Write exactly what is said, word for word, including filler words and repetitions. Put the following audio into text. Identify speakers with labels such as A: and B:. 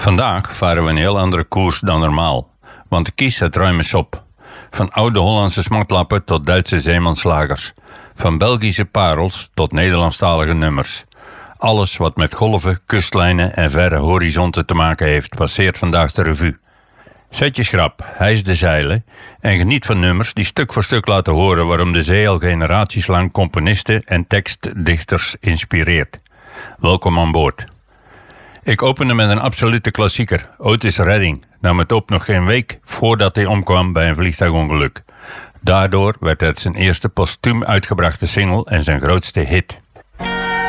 A: Vandaag varen we een heel andere koers dan normaal, want de kies het ruim eens op. Van oude Hollandse smartlappen tot Duitse zeemanslagers. Van Belgische parels tot Nederlandstalige nummers. Alles wat met golven, kustlijnen en verre horizonten te maken heeft, passeert vandaag de revue. Zet je schrap, hijs de zeilen en geniet van nummers die stuk voor stuk laten horen waarom de zee al generaties lang componisten en tekstdichters inspireert. Welkom aan boord. Ik opende met een absolute klassieker, Otis Redding, nam het op nog geen week voordat hij omkwam bij een vliegtuigongeluk. Daardoor werd het zijn eerste postuum uitgebrachte single en zijn grootste hit.